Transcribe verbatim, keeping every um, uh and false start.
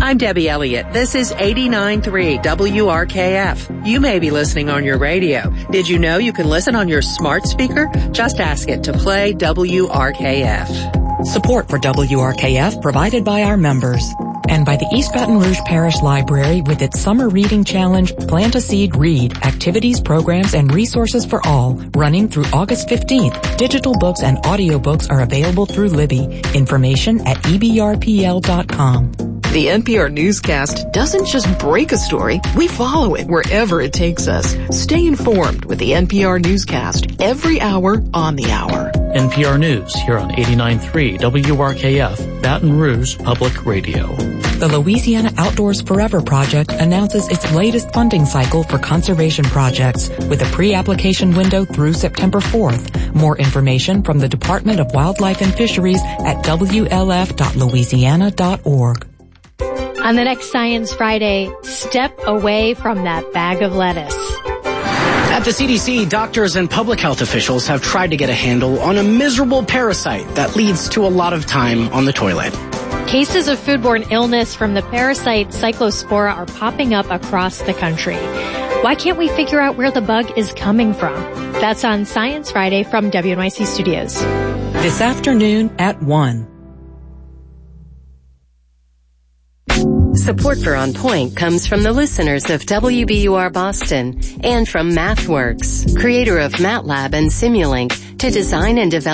I'm Debbie Elliott. This is eighty-nine point three W R K F. You may be listening on your radio. Did you know you can listen on your smart speaker? Just ask it to play W R K F. Support for W R K F provided by our members and by the East Baton Rouge Parish Library with its Summer Reading Challenge, Plant a Seed, Read, activities, programs, and resources for all, running through August fifteenth. Digital books and audiobooks are available through Libby. Information at E B R P L dot com. The N P R newscast doesn't just break a story, we follow it wherever it takes us. Stay informed with the N P R newscast every hour on the hour. N P R News here on eighty-nine point three W R K F, Baton Rouge Public Radio. The Louisiana Outdoors Forever Project announces its latest funding cycle for conservation projects with a pre-application window through September fourth. More information from the Department of Wildlife and Fisheries at W L F dot louisiana dot org. On the next Science Friday, step away from that bag of lettuce. At the C D C, doctors and public health officials have tried to get a handle on a miserable parasite that leads to a lot of time on the toilet. Cases of foodborne illness from the parasite Cyclospora are popping up across the country. Why can't we figure out where the bug is coming from? That's on Science Friday from W N Y C Studios. This afternoon at one. Support for On Point comes from the listeners of W B U R Boston and from MathWorks, creator of MATLAB and Simulink, to design and develop